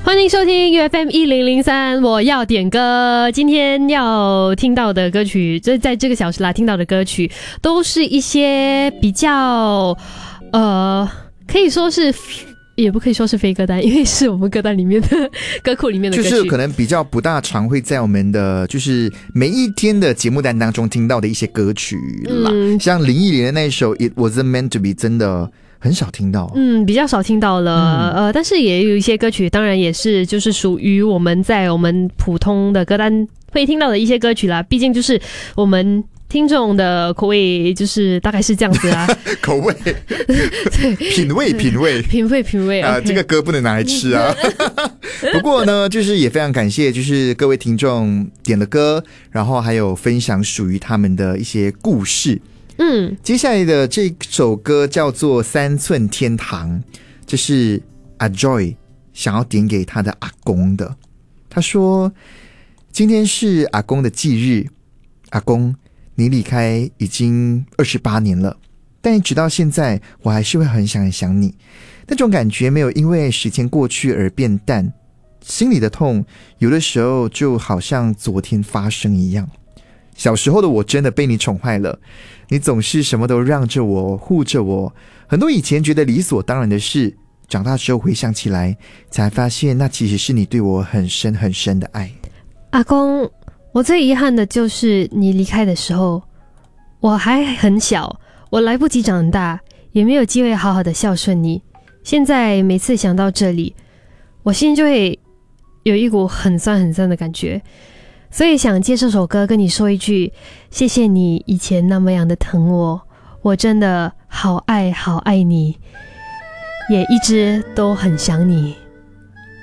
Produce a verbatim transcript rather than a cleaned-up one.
欢迎收听 U F M 一零零三，我要点歌。今天要听到的歌曲，就在这个小时啦，听到的歌曲都是一些比较，呃，可以说是。也不可以说是非歌单，因为是我们歌单里面的歌库里面的歌曲， 就是可能比较不大常会在我们的就是每一天的节目单当中听到的一些歌曲啦。嗯、像林忆莲的那一首 It Wasn't Meant to Be 真的很少听到， 嗯，比较少听到了，嗯、呃，但是也有一些歌曲，当然也是就是属于我们在我们普通的歌单会听到的一些歌曲啦，毕竟就是我们听众的口味就是大概是这样子啊， 口味，品味，品味， 品味，品味啊、呃，这个歌不能拿来吃啊。不过呢，就是也非常感谢，就是各位听众点了歌，然后还有分享属于他们的一些故事。嗯，接下来的这首歌叫做《三寸天堂》，这是阿 Joy 想要点给他的阿公的。他说，今天是阿公的忌日，阿公。你离开已经二十八年了，但直到现在我还是会很想很想你，那种感觉没有因为时间过去而变淡，心里的痛有的时候就好像昨天发生一样。小时候的我真的被你宠坏了，你总是什么都让着我，护着我，很多以前觉得理所当然的事，长大之后回想起来才发现那其实是你对我很深很深的爱。 阿公，我最遗憾的就是你离开的时候，我还很小，我来不及长大，也没有机会好好的孝顺你。现在每次想到这里，我心就会有一股很酸很酸的感觉，所以想借这首歌跟你说一句，谢谢你以前那么样的疼我，我真的好爱好爱你，也一直都很想你。